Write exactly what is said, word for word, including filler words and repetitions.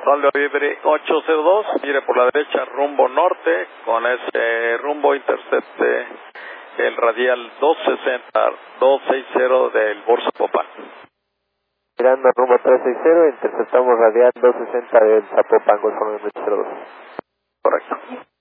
Rollo Libre ocho cero dos, gire por la derecha rumbo norte, con ese rumbo intercepte el radial doscientos sesenta, doscientos sesenta del Borsa Zapopan. Girando rumbo trescientos sesenta, interceptamos radial doscientos sesenta del Zapopan, Golfo nueve cero dos. Correcto.